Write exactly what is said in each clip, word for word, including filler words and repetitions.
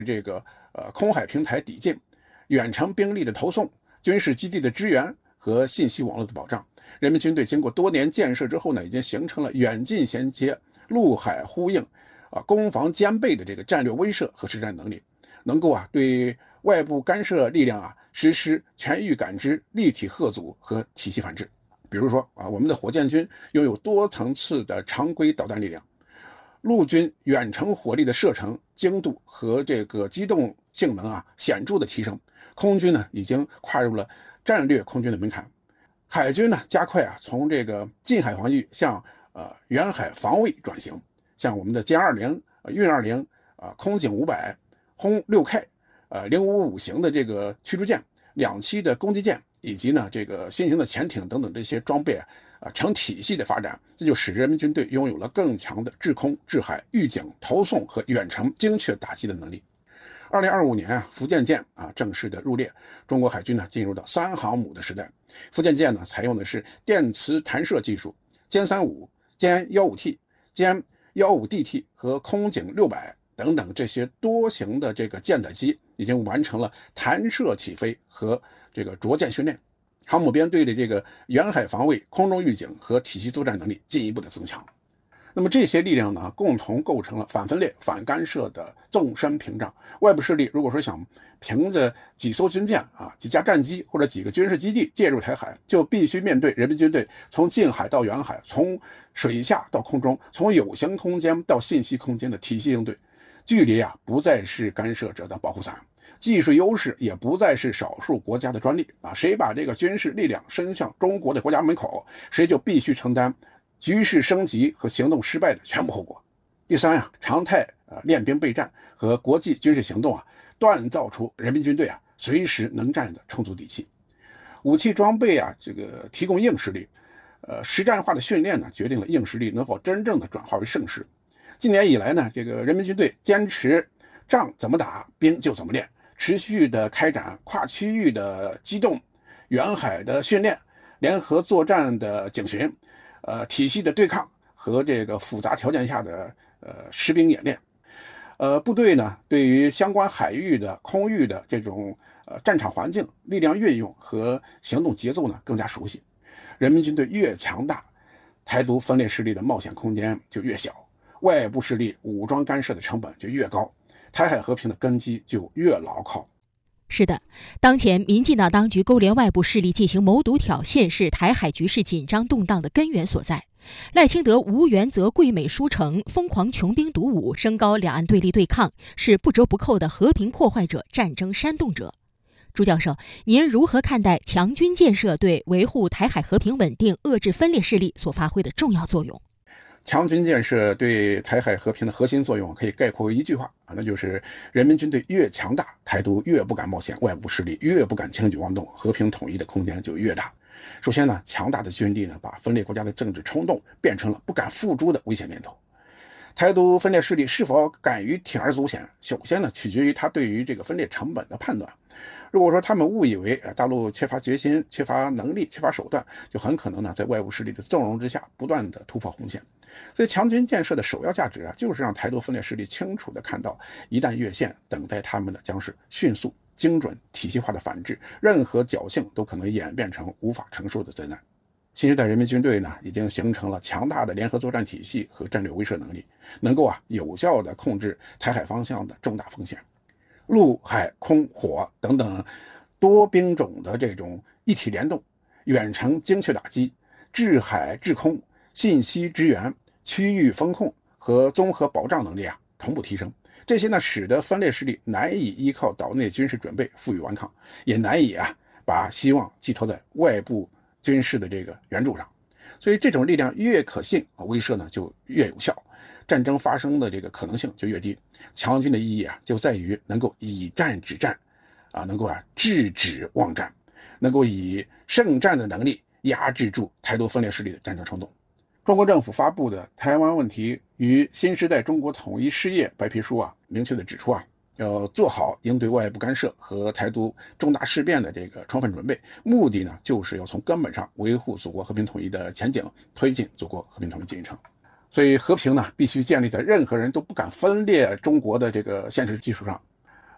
这个呃空海平台抵近、远程兵力的投送、军事基地的支援和信息网络的保障。人民军队经过多年建设之后呢，已经形成了远近衔接、陆海呼应、啊攻防兼备的这个战略威慑和实战能力，能够啊对外部干涉力量啊实施全域感知、立体吓阻和体系反制。比如说啊，我们的火箭军拥有多层次的常规导弹力量，陆军远程火力的射程、精度和这个机动性能啊显著的提升。空军呢已经跨入了战略空军的门槛。海军呢加快啊从这个近海防御向呃远海防卫转型，像我们的歼二零、运二零啊、空警五百、轰六 K、呃零五五型的这个驱逐舰、两栖的攻击舰，以及呢这个新型的潜艇等等这些装备啊，啊成体系的发展，这就使人民军队拥有了更强的制空、制海、预警、投送和远程精确打击的能力。二零二五年啊，福建舰啊正式的入列，中国海军呢进入到三航母的时代。福建舰呢采用的是电磁弹射技术，歼三五、歼幺五 T、歼幺五 D T 和空警六百等等这些多型的这个舰载机已经完成了弹射起飞和这个着舰训练，航母编队的这个远海防卫、空中预警和体系作战能力进一步的增强。那么这些力量呢，共同构成了反分裂、反干涉的纵深屏障。外部势力如果说想凭着几艘军舰啊、几架战机或者几个军事基地介入台海，就必须面对人民军队从近海到远海，从水下到空中，从有形空间到信息空间的体系应对。距离啊，不再是干涉者的保护伞。技术优势也不再是少数国家的专利啊！谁把这个军事力量伸向中国的国家门口，谁就必须承担局势升级和行动失败的全部后果。第三呀、啊，常态呃练兵备战和国际军事行动啊，锻造出人民军队啊随时能战的充足底气。武器装备啊，这个提供硬实力，呃，实战化的训练呢，决定了硬实力能否真正的转化为胜势。近年以来呢，这个人民军队坚持仗怎么打，兵就怎么练，持续的开展跨区域的机动、远海的训练、联合作战的警巡。呃，体系的对抗和这个复杂条件下的呃实兵演练，呃，部队呢对于相关海域的、空域的这种呃战场环境、力量运用和行动节奏呢更加熟悉。人民军队越强大，台独分裂势力的冒险空间就越小，外部势力武装干涉的成本就越高，台海和平的根基就越牢靠。 是的，当前民进党当局勾连外部势力进行谋独挑衅，是台海局势紧张动荡的根源所在。赖清德无原则跪美书城，疯狂穷兵黩武，升高两岸对立对抗，是不折不扣的和平破坏者、战争煽动者。朱教授，您如何看待强军建设对维护台海和平稳定、遏制分裂势力所发挥的重要作用？ 强军建设对台海和平的核心作用可以概括为一句话啊，那就是人民军队越强大，台独越不敢冒险，外部势力越不敢轻举妄动，和平统一的空间就越大。首先呢，强大的军力呢，把分裂国家的政治冲动变成了不敢付诸的危险念头。台独分裂势力是否敢于铤而走险，首先呢，取决于他对于这个分裂成本的判断。如果说他们误以为大陆缺乏决心、缺乏能力、缺乏手段，就很可能呢在外部势力的纵容之下，不断的突破红线。所以强军建设的首要价值啊，就是让台独分裂势力清楚的看到，一旦越线，等待他们的将是迅速、精准、体系化的反制，任何侥幸都可能演变成无法承受的灾难。新时代人民军队呢，已经形成了强大的联合作战体系和战略威慑能力，能够啊有效的控制台海方向的重大风险。陆海空火等等多兵种的这种一体联动、远程精确打击、制海制空、信息支援、区域风控和综合保障能力啊同步提升。这些呢，使得分裂势力难以依靠岛内军事准备负隅顽抗，也难以啊把希望寄托在外部军事的这个援助上。所以这种力量越可信，威慑呢就越有效，战争发生的这个可能性就越低。强军的意义啊，就在于能够以战止战，啊，能够啊制止妄战，能够以胜战的能力压制住台独分裂势力的战争冲动。中国政府发布的《台湾问题与新时代中国统一事业白皮书》啊，明确的指出啊，要做好应对外部干涉和台独重大事变的这个充分准备，目的呢，就是要从根本上维护祖国和平统一的前景，推进祖国和平统一进程。所以和平呢，必须建立在任何人都不敢分裂中国的这个现实基础上。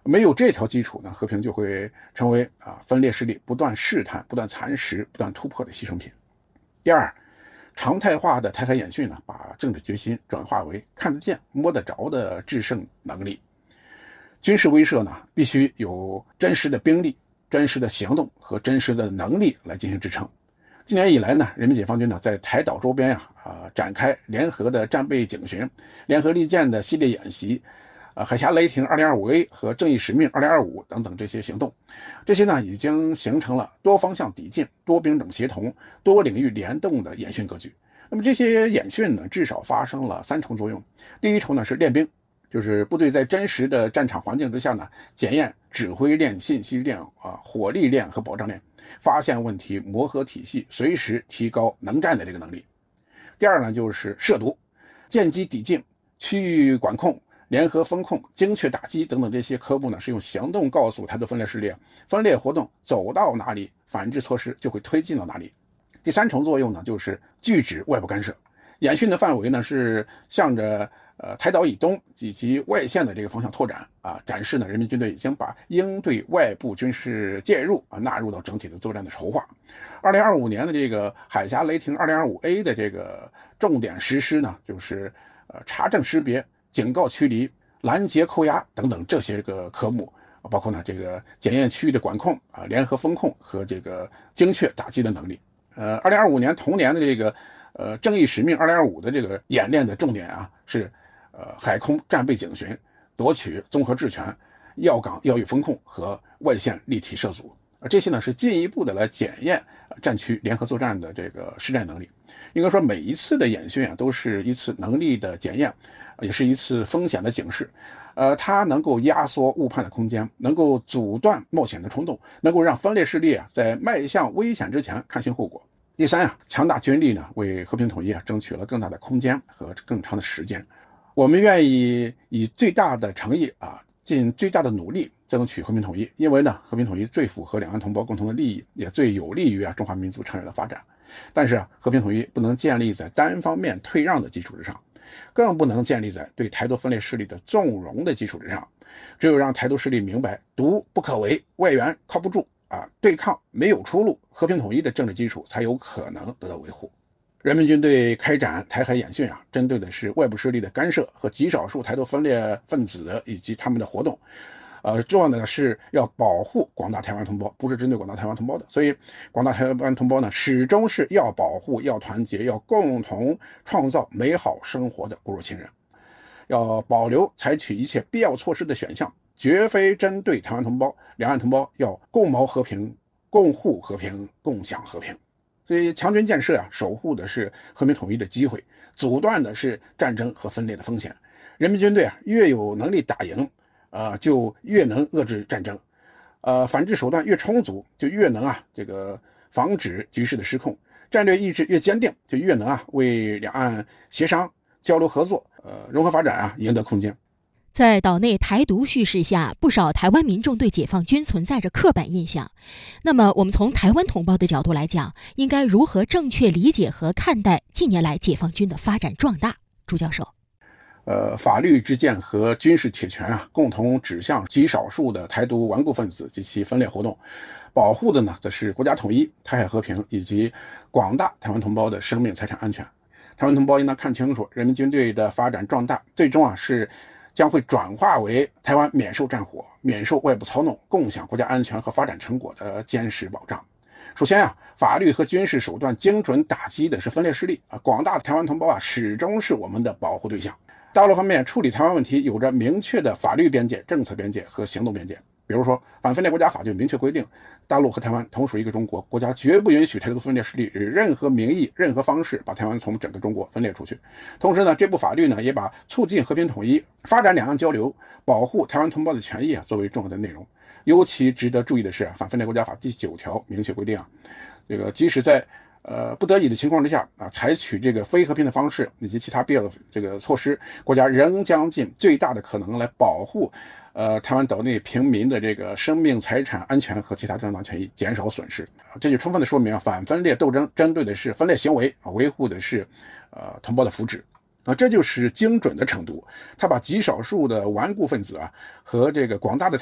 没有这条基础呢，和平就会成为啊分裂势力不断试探、不断蚕食、不断突破的牺牲品。第二，常态化的台海演训呢，把政治决心转化为看得见、摸得着的制胜能力。军事威慑呢，必须有真实的兵力、真实的行动和真实的能力来进行支撑。今年以来呢，人民解放军呢在台岛周边呀啊展开联合的战备警巡、联合利剑的系列演习，啊海峡雷霆 二零二五 A 和正义使命二零二五等等这些行动，这些呢已经形成了多方向抵近、多兵种协同、多领域联动的演训格局。那么这些演训呢，至少发生了三重作用。第一重呢是练兵，就是部队在真实的战场环境之下呢，检验指挥链、信息链、啊火力链和保障链，发现问题，磨合体系，随时提高能战的这个能力。第二呢，就是涉毒、见机抵近、区域管控、联合风控、精确打击等等这些科目呢，是用行动告诉台独分裂势力，分裂活动走到哪里，反制措施就会推进到哪里。第三重作用呢，就是拒止外部干涉。演训的范围呢，是向着呃台岛以东以及外线的这个方向拓展啊，展示呢人民军队已经把应对外部军事介入啊纳入到整体的作战的筹划。二零二五年的这个海峡雷霆 二零二五 A 的这个重点实施呢，就是呃查证识别、警告驱离、拦截扣押等等这些个科目，包括呢这个检验区域的管控啊、联合风控和这个精确打击的能力。呃，二零二五年同年的这个呃正义使命二零二五的这个演练的重点啊是呃海空战备警巡、夺取综合制权、要岗要域风控和外线立体涉阻。呃，这些呢是进一步的来检验战区联合作战的这个实战能力。应该说每一次的演训啊都是一次能力的检验，也是一次风险的警示。呃，它能够压缩误判的空间，能够阻断冒险的冲动，能够让分裂势力啊在迈向危险之前看清后果。第三啊，强大军力呢，为和平统一啊争取了更大的空间和更长的时间。我们愿意以最大的诚意啊，尽最大的努力争取和平统一，因为呢，和平统一最符合两岸同胞共同的利益，也最有利于啊中华民族长远的发展。但是啊，和平统一不能建立在单方面退让的基础之上，更不能建立在对台独分裂势力的纵容的基础之上。只有让台独势力明白独不可为，外援靠不住啊，对抗没有出路，和平统一的政治基础才有可能得到维护。人民军队开展台海演训啊，针对的是外部势力的干涉和极少数台独分裂分子以及他们的活动。呃，重要的呢是要保护广大台湾同胞，不是针对广大台湾同胞的。所以，广大台湾同胞呢，始终是要保护、要团结、要共同创造美好生活的固若亲人，要保留采取一切必要措施的选项，绝非针对台湾同胞。两岸同胞要共谋和平、共护和平、共享和平。所以，强军建设啊，守护的是和平统一的机会，阻断的是战争和分裂的风险。人民军队啊，越有能力打赢。呃，就越能遏制战争，呃，反制手段越充足，就越能啊这个防止局势的失控。战略意志越坚定，就越能啊为两岸协商、交流合作、呃融合发展啊赢得空间。 在岛内台独叙事下，不少台湾民众对解放军存在着刻板印象。那么，我们从台湾同胞的角度来讲，应该如何正确理解和看待近年来解放军的发展壮大？朱教授。 呃，法律之剑和军事铁拳啊，共同指向极少数的台独顽固分子及其分裂活动，保护的呢，则是国家统一、台海和平以及广大台湾同胞的生命财产安全。台湾同胞应当看清楚，人民军队的发展壮大，最终啊是将会转化为台湾免受战火、免受外部操弄、共享国家安全和发展成果的坚实保障。首先啊，法律和军事手段精准打击的是分裂势力啊，广大台湾同胞啊，始终是我们的保护对象。大陆方面处理台湾问题有着明确的法律边界、政策边界和行动边界。比如说，反分裂国家法就明确规定，大陆和台湾同属一个中国，国家绝不允许台独分裂势力以任何名义、任何方式把台湾从整个中国分裂出去。同时呢，这部法律呢也把促进和平统一、发展两岸交流、保护台湾同胞的权益啊作为重要的内容。尤其值得注意的是，反分裂国家法第九条明确规定啊，这个即使在呃，不得已的情况之下啊，采取这个非和平的方式以及其他必要的这个措施，国家仍将尽最大的可能来保护呃台湾岛内平民的这个生命财产安全和其他正当权益，减少损失。这就充分的说明啊，反分裂斗争针对的是分裂行为啊，维护的是呃同胞的福祉。啊，这就是精准的程度。他把极少数的顽固分子啊和这个广大的台